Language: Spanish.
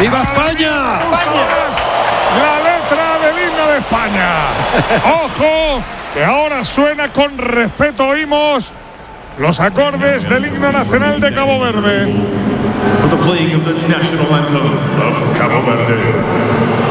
¡Viva España! La letra del himno de España. ¡Ojo! Que ahora suena con respeto. Oímos los acordes del himno nacional de Cabo Verde. For the playing of the national anthem of Cabo Verde.